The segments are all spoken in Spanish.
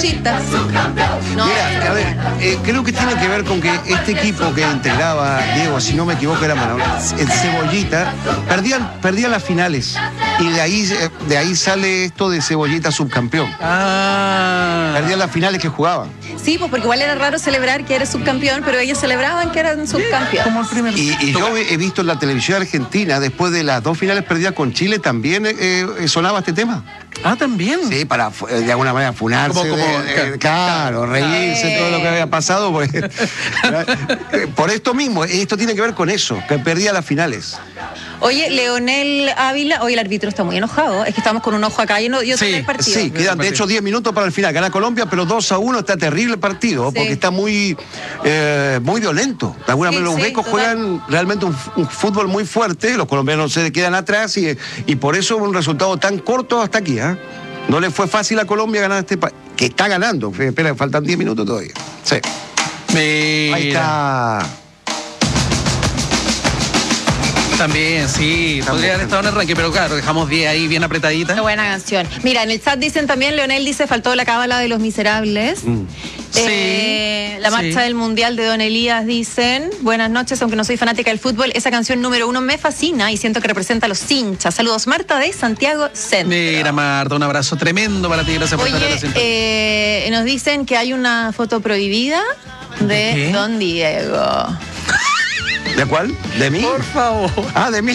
No, Mira, a ver, creo que tiene que ver con que este equipo que integraba Diego, si no me equivoco, era Manuel, el Cebollita, perdían las finales. Y de ahí sale esto de Cebollita subcampeón. Perdían las finales que jugaban. sí, pues porque igual era raro celebrar que eres subcampeón, pero ellos celebraban que eran subcampeón. Como el primer. Y yo he visto en la televisión argentina, después de las 2 finales perdidas con Chile, también sonaba este tema. Ah, también. Sí, para de alguna manera funarse, claro, reírse, todo lo que había pasado. Pues, por esto mismo, esto tiene que ver con eso, que perdía las finales. Oye, Leonel Ávila, hoy el árbitro está muy enojado, es que estamos con un ojo acá y otro en el partido. Sí, quedan de hecho 10 minutos para el final. Gana Colombia, pero 2-1, está terrible el partido, porque está muy violento. De alguna manera los becos juegan realmente un fútbol muy fuerte, los colombianos se quedan atrás y por eso un resultado tan corto hasta aquí. No le fue fácil a Colombia ganar este país, que está ganando. Espera, faltan 10 minutos todavía. Sí. Mira. Ahí está. También, sí, podría haber estado en el ranking, pero claro, dejamos 10 ahí bien apretaditas. Qué buena canción. Mira, en el chat dicen también, Leonel dice, faltó la cábala de los miserables. La marcha del Mundial de Don Elías, dicen. Buenas noches, aunque no soy fanática del fútbol, esa canción número 1 me fascina y siento que representa a los hinchas. Saludos, Marta de Santiago Centro. Mira, Marta, un abrazo tremendo para ti, gracias por estar Oye, nos dicen que hay una foto prohibida de Don Diego. ¿De cuál? ¿De mí? Por favor. Ah, de mí.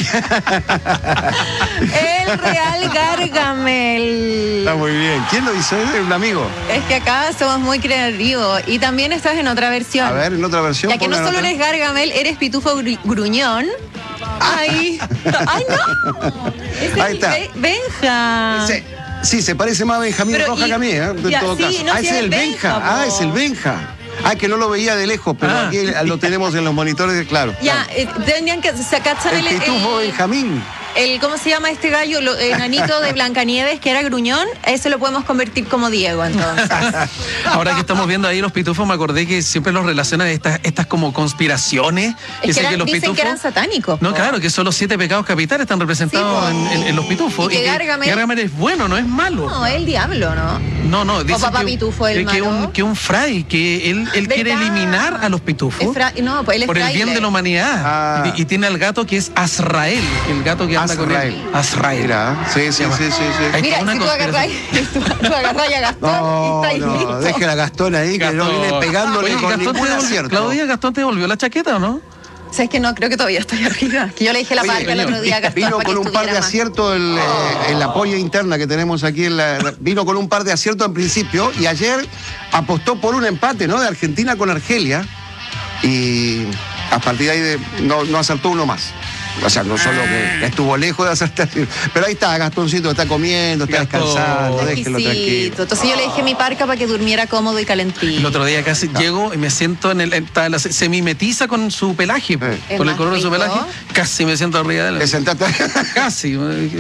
El Real Gargamel. Está muy bien. ¿Quién lo hizo? ¿Es un amigo? Es que acá somos muy creativos. Y también estás en otra versión. A ver, en otra versión. Ya que no solo eres Gargamel, eres Pitufo Gruñón. ¡Ay! ¡Ay, no! Ahí está. Benja. Sí, se parece más a Benjamín Roja que a mí, en todo caso. No, es el Benja. Es el Benja. Que no lo veía de lejos, pero aquí lo tenemos en los monitores, claro. Ya, tendrían que sacar el Pitufo Benjamín. ¿Cómo se llama este gallo? El enanito de Blancanieves, que era gruñón, ese lo podemos convertir como Diego, entonces. Ahora que estamos viendo ahí los pitufos, me acordé que siempre los relacionan estas como conspiraciones. Dicen que eran satánicos. No, claro, que son los 7 pecados capitales están representados en los pitufos. Y que Gargamel es bueno, no es malo. No, es el diablo, ¿no? No, dice Papá Pitufo el malo. Que un fray, que él quiere eliminar a los pitufos no, pues él es por el bien de la humanidad. Y tiene al gato que es Azrael, el gato que anda con él. Azrael. Mira, sí. Mira, si tú agarras a Gastón y está ahí listo. No, deje a Gastón ahí, que no viene pegándole con ningún acierto. Claudia, ¿Gastón te devolvió la chaqueta o no? ¿Sabes que no? Creo que todavía estoy arriba. Que yo le dije la marca el otro día a Gastón. Vino con un par de aciertos en la polla interna que tenemos aquí. Vino con un par de aciertos en principio y ayer apostó por un empate, ¿no? De Argentina con Argelia. Y a partir de ahí no acertó uno más. O sea, no solo que estuvo lejos de acertar, pero ahí está, Gastoncito está comiendo, está descansando, déjelo tranquilo. Entonces yo le dije mi parca para que durmiera cómodo y calentito. El otro día casi llego y me siento se mimetiza con su pelaje, con el color de su pelaje, casi me siento arriba de él. ¿Te sentaste? Casi.